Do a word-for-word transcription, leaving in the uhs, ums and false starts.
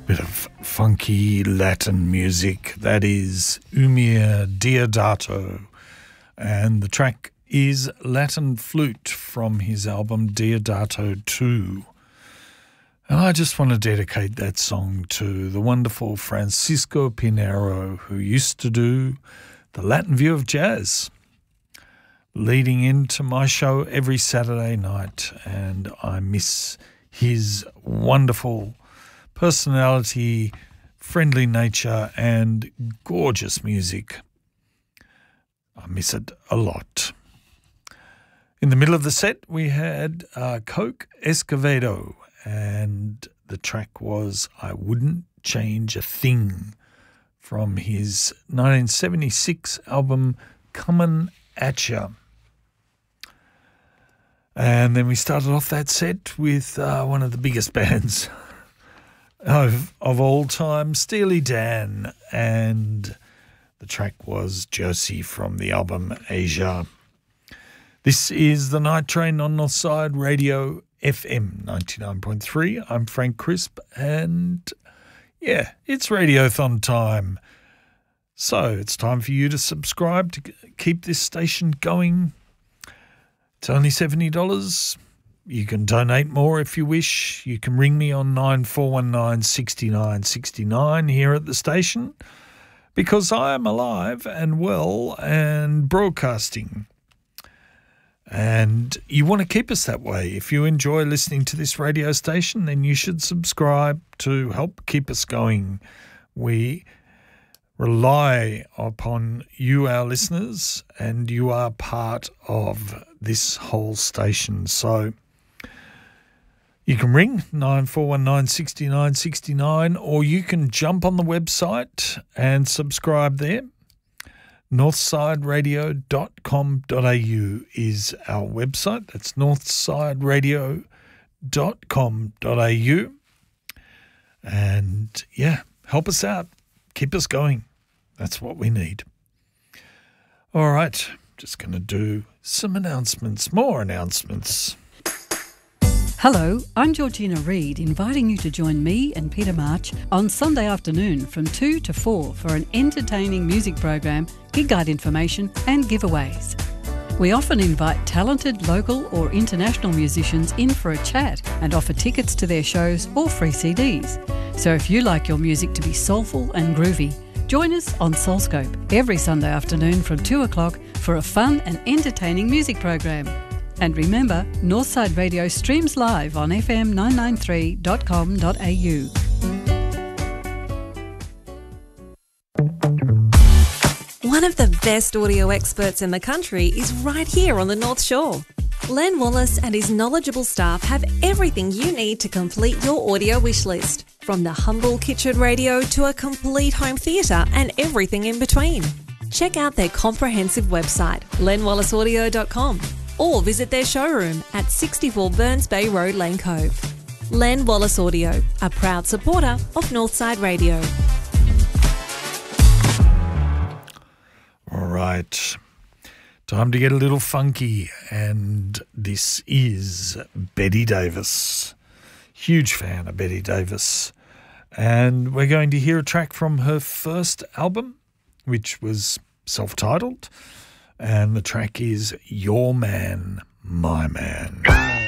Bit of funky Latin music. That is Umir Deodato, and the track is Latin Flute from his album Deodato two. And I just want to dedicate that song to the wonderful Francisco Pinero, who used to do the Latin View of Jazz, leading into my show every Saturday night, and I miss his wonderful personality, friendly nature, and gorgeous music. I miss it a lot. In the middle of the set, we had uh, Coke Escovedo, and the track was I Wouldn't Change a Thing from his nineteen seventy-six album Comin' At Ya. And then we started off that set with uh, one of the biggest bands Of, of all time, Steely Dan, and the track was Josie from the album Asia. This is the Night Train on Northside Radio F M ninety-nine point three. I'm Frank Crisp, and yeah, it's Radiothon time. So it's time for you to subscribe to keep this station going. It's only seventy dollars. You can donate more if you wish. You can ring me on nine four one nine, six nine six nine here at the station, because I am alive and well and broadcasting. And you want to keep us that way. If you enjoy listening to this radio station, then you should subscribe to help keep us going. We rely upon you, our listeners, and you are part of this whole station. So you can ring nine four one nine, six nine six nine, or you can jump on the website and subscribe there. northside radio dot com dot a u is our website. That's northside radio dot com dot a u. And, yeah, help us out. Keep us going. That's what we need. All right, just going to do some announcements, more announcements. Hello, I'm Georgina Reid, inviting you to join me and Peter March on Sunday afternoon from two to four for an entertaining music program, gig guide information and giveaways. We often invite talented local or international musicians in for a chat and offer tickets to their shows or free C Ds. So if you like your music to be soulful and groovy, join us on Soulscope every Sunday afternoon from two o'clock for a fun and entertaining music program. And remember, Northside Radio streams live on f m nine ninety-three dot com dot a u. One of the best audio experts in the country is right here on the North Shore. Len Wallace and his knowledgeable staff have everything you need to complete your audio wish list, from the humble kitchen radio to a complete home theatre and everything in between. Check out their comprehensive website, len wallace audio dot com. or visit their showroom at sixty-four Burns Bay Road, Lane Cove. Len Wallace Audio, a proud supporter of Northside Radio. All right, time to get a little funky, and this is Betty Davis. Huge fan of Betty Davis. And we're going to hear a track from her first album, which was self-titled. And the track is Your Man, My Man.